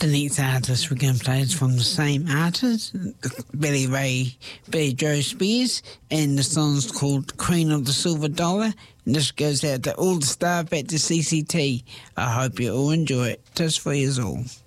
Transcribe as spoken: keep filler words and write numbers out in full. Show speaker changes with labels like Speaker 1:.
Speaker 1: The next artist we're going to play is from the same artist, Billy Ray, Billy Joe Spears, and the song's called Queen of the Silver Dollar. And this goes out to all the staff at the C C T. I hope you all enjoy it. Just for you all.